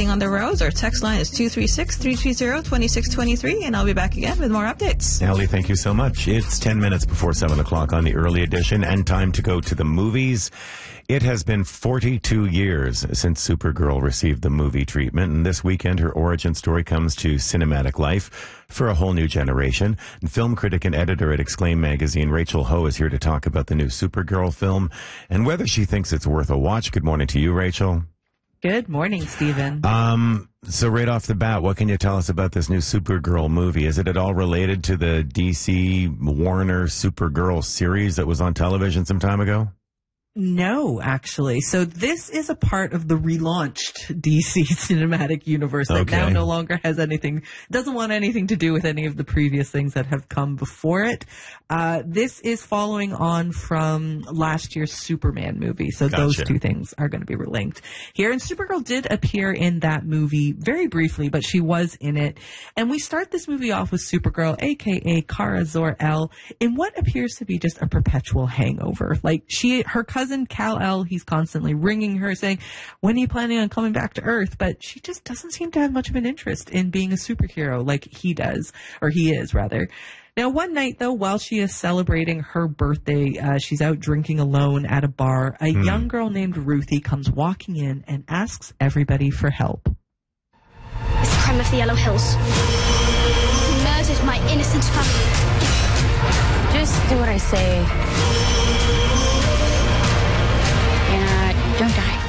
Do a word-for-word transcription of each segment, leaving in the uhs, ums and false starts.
driving on the roads. Our text line is two three six, three three zero, two six two three, and I'll be back again with more updates. Ellie, thank you so much. It's ten minutes before seven o'clock on the early edition, and time to go to the movies. It has been forty-two years since Supergirl received the movie treatment, and this weekend her origin story comes to cinematic life for a whole new generation. And film critic and editor at Exclaim magazine, Rachel Ho, is here to talk about the new Supergirl film and whether she thinks it's worth a watch. Good morning to you, Rachel. Good morning, Stephen. Um, so right off the bat, what can you tell us about this new Supergirl movie? Is it at all related to the D C Warner Supergirl series that was on television some time ago? No, actually. So this is a part of the relaunched D C cinematic universe that Okay. now no longer has anything, doesn't want anything to do with any of the previous things that have come before it. Uh, this is following on from last year's Superman movie. So Gotcha. those two things are going to be linked here. And Supergirl did appear in that movie very briefly, but she was in it. And we start this movie off with Supergirl, a k a. Kara Zor-El, in what appears to be just a perpetual hangover. Like she, her cousin Kal-El, he's constantly ringing her saying, when are you planning on coming back to Earth? But she just doesn't seem to have much of an interest in being a superhero like he does, or he is rather. Now, one night, though, while she is celebrating her birthday, uh, she's out drinking alone at a bar. A Hmm. young girl named Ruthie comes walking in and asks everybody for help. It's the crime of the Yellow Hills. He murdered my innocent family. Just do what I say. And don't die.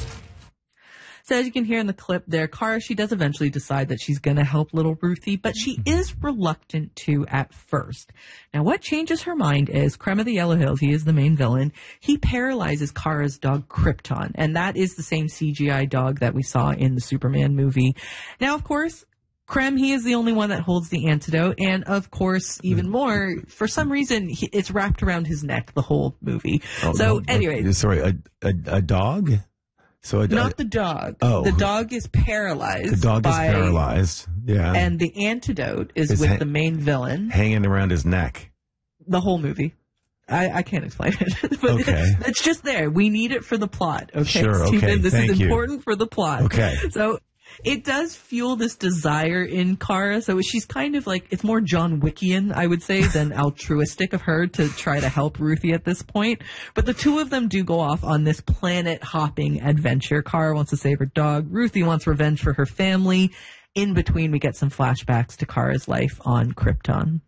So as you can hear in the clip there, Kara, she does eventually decide that she's going to help little Ruthie, but she is reluctant to at first. Now, what changes her mind is Creme of the Yellow Hills, he is the main villain. He paralyzes Kara's dog, Krypton, and that is the same C G I dog that we saw in the Superman movie. Now, of course, Krem, he is the only one that holds the antidote, and of course, even more, for some reason, he, it's wrapped around his neck the whole movie. Oh, so, no, anyway. Sorry, a, a, a dog? So a, Not the dog. Oh. The dog is paralyzed. The dog by, is paralyzed. Yeah. And the antidote is It's with ha- the main villain. hanging around his neck. The whole movie. I, I can't explain it. But Okay. it's just there. We need it for the plot. Okay, Sure, okay. Stephen? This Thank is you. important for the plot. Okay. So it does fuel this desire in Kara. So she's kind of like, it's more John Wickian, I would say, than altruistic of her to try to help Ruthie at this point. But the two of them do go off on this planet hopping adventure. Kara wants to save her dog. Ruthie wants revenge for her family. In between, we get some flashbacks to Kara's life on Krypton.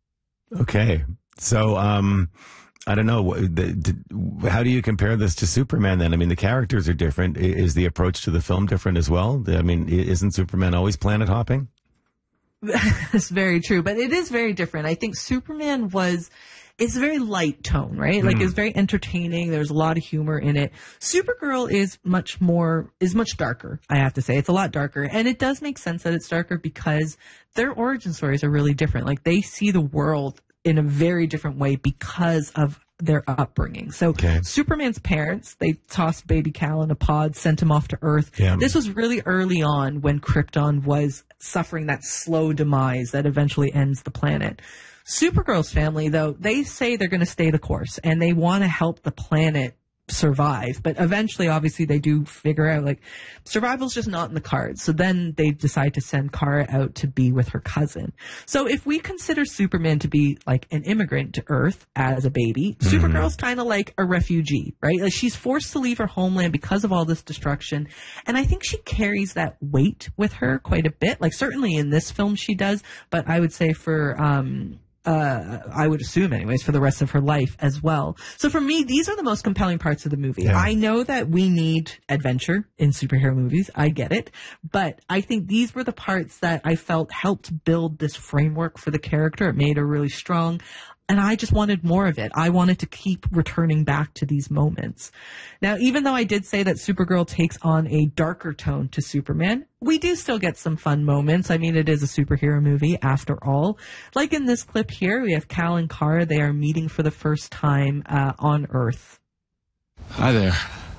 Okay. So, um, I don't know. wh- the- d- How do you compare this to Superman then? I mean, the characters are different. I- Is the approach to the film different as well? I mean, i- isn't Superman always planet hopping? That's very true, but it is very different. I think Superman was, it's a very light tone, right? Like, it's very entertaining. There's a lot of humor in it. Supergirl is much more, is much darker, I have to say. It's a lot darker. And it does make sense that it's darker because their origin stories are really different. Like, they see the world in a very different way because of their upbringing. So Okay. Superman's parents, they tossed baby Kal in a pod, sent him off to Earth. Yeah. This was really early on when Krypton was suffering that slow demise that eventually ends the planet. Supergirl's family, though, they say they're going to stay the course and they want to help the planet survive. But eventually, obviously, they do figure out, like, survival's just not in the cards. So then they decide to send Kara out to be with her cousin. So if we consider Superman to be like an immigrant to Earth as a baby, Mm-hmm. Supergirl's kind of like a refugee, right? Like, she's forced to leave her homeland because of all this destruction. And I think she carries that weight with her quite a bit. Like, certainly in this film she does, but I would say for, um, Uh, I would assume anyways, for the rest of her life as well. So for me, these are the most compelling parts of the movie. Yeah. I know that we need adventure in superhero movies. I get it. But I think these were the parts that I felt helped build this framework for the character. It made her really strong. And I just wanted more of it. I wanted to keep returning back to these moments. Now, even though I did say that Supergirl takes on a darker tone to Superman, we do still get some fun moments. I mean, it is a superhero movie after all. Like in this clip here, we have Kal and Kara. They are meeting for the first time uh, on Earth. Hi there.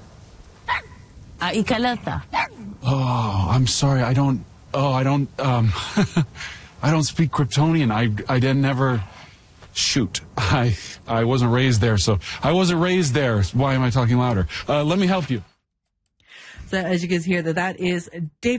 Uh, Ikalata. Oh, I'm sorry. I don't. Oh, I don't. Um, I don't speak Kryptonian. I I didn't never. Shoot, I I wasn't raised there, so I wasn't raised there. Why am I talking louder? Uh, let me help you. So as you guys hear, that that is David.